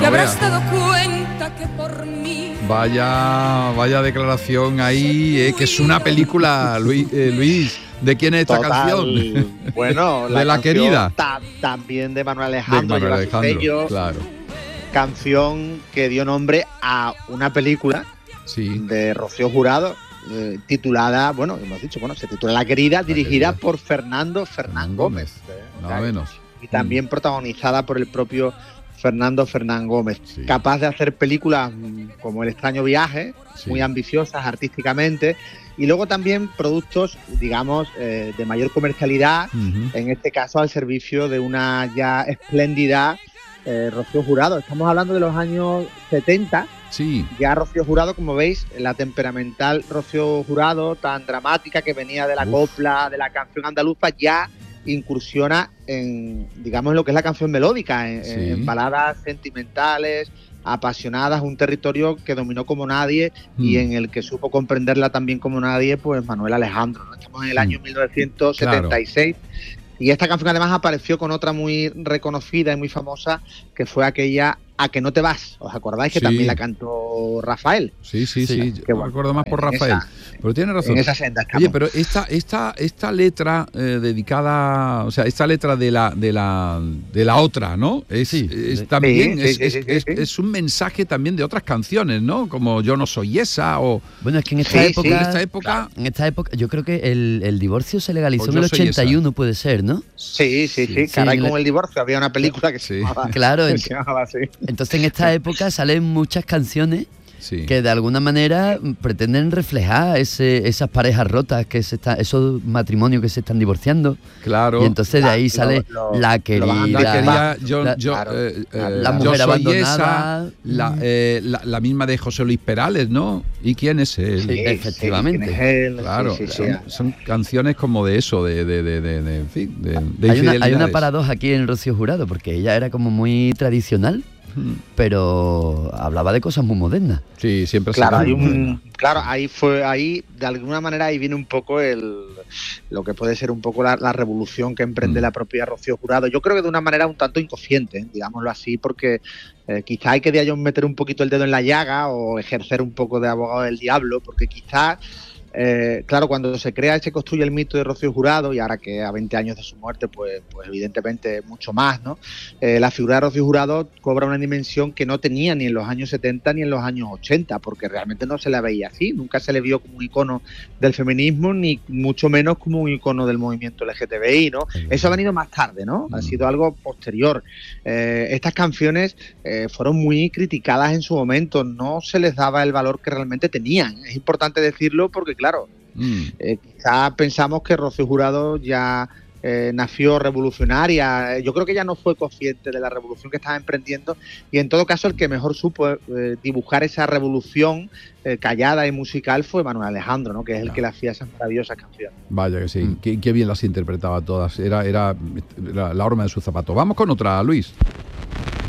habrás vea. dado cuenta que por mí. Vaya declaración ahí, que es una película, Luis. ¿De quién es esta Total, canción? Bueno, De la canción querida. También de Manuel De Alejandro, Manuel lleva su Alejandro, sello. claro. Canción que dio nombre a una película Sí. de Rocío Jurado, titulada, bueno, hemos dicho, se titula La Querida, dirigida Querida. por Fernando Fernán Gómez. Nada menos. Y también protagonizada por el propio Fernando Fernán Gómez, Sí. capaz de hacer películas como El extraño viaje, Sí. muy ambiciosas artísticamente, y luego también productos, digamos, de mayor comercialidad, Ujú. en este caso al servicio de una ya espléndida Rocío Jurado. Estamos hablando de los años 70, Sí. ya Rocío Jurado, como veis, la temperamental Rocío Jurado, tan dramática que venía de la Uf. copla, de la canción andaluza, ya incursiona en, digamos, lo que es la canción melódica, en, Sí. en baladas sentimentales, apasionadas, un territorio que dominó como nadie y en el que supo comprenderla también como nadie, pues Manuel Alejandro, ¿no? Estamos en el año 1976. Y esta canción además apareció con otra muy reconocida y muy famosa, que fue aquella A que no te vas. ¿Os acordáis que Sí. también la cantó Rafael? Sí. Sí, Yo qué me bueno. acuerdo más por En Rafael. Pero tiene razón. En esa senda estamos. Oye, pero esta letra dedicada, o sea, esta letra de la otra, ¿no? Es también Sí, sí. es un mensaje también de otras canciones, ¿no? Como Yo no soy esa o Bueno, es que en esta época, en esta época, yo creo que el divorcio se legalizó O en Yo el soy 81, puede ser, ¿no? Sí. Caray, con el divorcio había una película que se llamaba, Claro, se llamaba así. entonces en esta época salen muchas canciones que de alguna manera pretenden reflejar esas parejas rotas, esos matrimonios que se están divorciando. Claro. Y entonces de ahí sale la querida, la mujer Yo soy abandonada. esa, la misma de José Luis Perales, ¿no? ¿Y quién es él? Sí, efectivamente. ¿Quién es él? Claro, Sí. son canciones como de eso, en fin, de Hay una infidelidades. paradoja aquí en Rocío Jurado, porque ella era como muy tradicional, pero hablaba de cosas muy modernas. Sí, siempre. Claro, ahí de alguna manera ahí viene un poco lo que puede ser un poco la revolución que emprende la propia Rocío Jurado. Yo creo que de una manera un tanto inconsciente, digámoslo así, porque quizá hay que de ellos meter un poquito el dedo en la llaga o ejercer un poco de abogado del diablo, porque quizá claro, cuando se construye el mito de Rocío Jurado, y ahora que a 20 años de su muerte, pues evidentemente mucho más, ¿no? La figura de Rocío Jurado cobra una dimensión que no tenía ni en los años 70 ni en los años 80, porque realmente no se la veía así, nunca se le vio como un icono del feminismo, ni mucho menos como un icono del movimiento LGTBI, ¿no? Eso ha venido más tarde, ¿no? Ha sido algo posterior. Estas canciones fueron muy criticadas en su momento, no se les daba el valor que realmente tenían. Es importante decirlo porque, claro, quizá pensamos que Rocío Jurado ya nació revolucionaria. Yo creo que ella no fue consciente de la revolución que estaba emprendiendo, y en todo caso el que mejor supo dibujar esa revolución callada y musical fue Manuel Alejandro, ¿no? Que es el que le hacía esas maravillosas canciones. Vaya que sí, qué bien las interpretaba todas. Era la horma de su zapato. Vamos con otra, Luis.